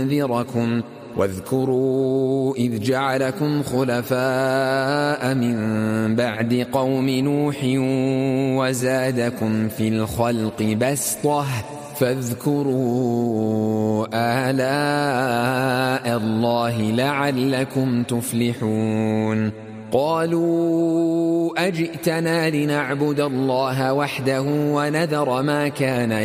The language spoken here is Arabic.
لينذركم واذكروا إذ جعلكم خلفاء من بعد قوم نوح وزادكم في الخلق بسطة فاذكروا آلاء الله لعلكم تفلحون قالوا أجئتنا لنعبد الله وحده ونذر ما كان